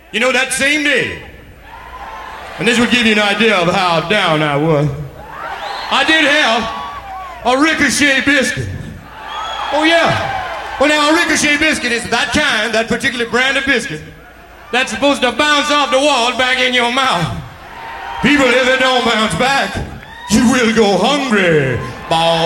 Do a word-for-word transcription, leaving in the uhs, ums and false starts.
You know, that same day, and this would give you an idea of how down I was, I did have a Ricochet biscuit. Oh yeah. Well now, a Ricochet biscuit is that kind, that particular brand of biscuit, that's supposed to bounce off the wall back in your mouth. People, if it don't bounce back, you will go hungry. Ball.